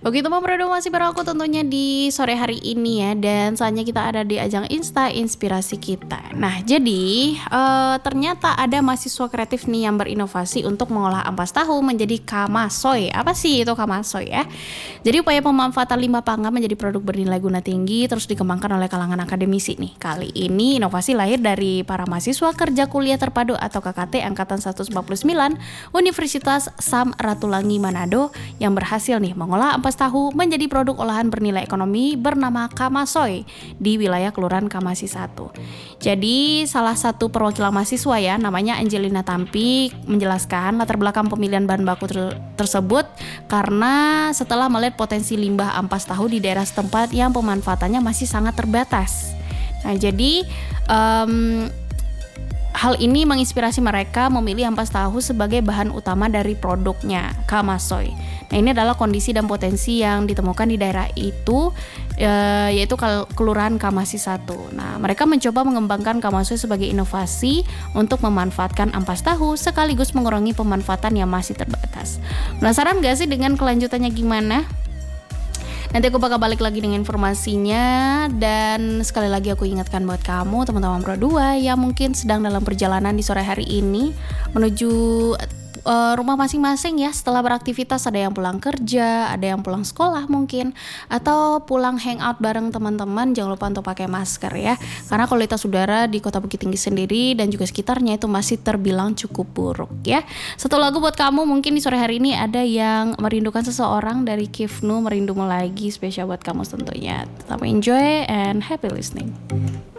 Begitu Bro, masih bareng aku tentunya di sore hari ini ya. Dan saatnya kita ada di ajang Insta Inspirasi kita. Nah jadi ternyata ada mahasiswa kreatif nih yang berinovasi untuk mengolah ampas tahu menjadi kamasoy. Apa sih itu kamasoy ya? Jadi upaya pemanfaatan limbah pangan menjadi produk bernilai guna tinggi terus dikembangkan oleh kalangan akademisi nih. Kali ini inovasi lahir dari para mahasiswa kerja kuliah terpadu atau KKT Angkatan 149 Universitas Sam Ratulangi Manado yang berhasil nih mengolah ampas tahu menjadi produk olahan bernilai ekonomi bernama Kamasoy di wilayah Kelurahan Kamasi 1. Jadi salah satu perwakilan mahasiswa ya namanya Angelina Tampi menjelaskan latar belakang pemilihan bahan baku tersebut karena setelah melihat potensi limbah ampas tahu di daerah setempat yang pemanfaatannya masih sangat terbatas. Nah jadi hal ini menginspirasi mereka memilih ampas tahu sebagai bahan utama dari produknya, Kamasoy. Nah ini adalah kondisi dan potensi yang ditemukan di daerah itu, yaitu Kelurahan Kamasi 1. Nah mereka mencoba mengembangkan Kamasoy sebagai inovasi untuk memanfaatkan ampas tahu sekaligus mengurangi pemanfaatan yang masih terbatas. Penasaran gak sih dengan kelanjutannya gimana? Nanti aku bakal balik lagi dengan informasinya. Dan sekali lagi aku ingatkan buat kamu teman-teman Pro 2 yang mungkin sedang dalam perjalanan di sore hari ini menuju rumah masing-masing ya. Setelah beraktivitas, ada yang pulang kerja, ada yang pulang sekolah mungkin, atau pulang hangout bareng teman-teman. Jangan lupa untuk pakai masker ya, karena kualitas udara di Kota Bukit Tinggi sendiri dan juga sekitarnya itu masih terbilang cukup buruk ya. Satu lagu buat kamu mungkin di sore hari ini, ada yang merindukan seseorang dari Kifnu, Merindumu Lagi, spesial buat kamu tentunya. Tetap enjoy and happy listening.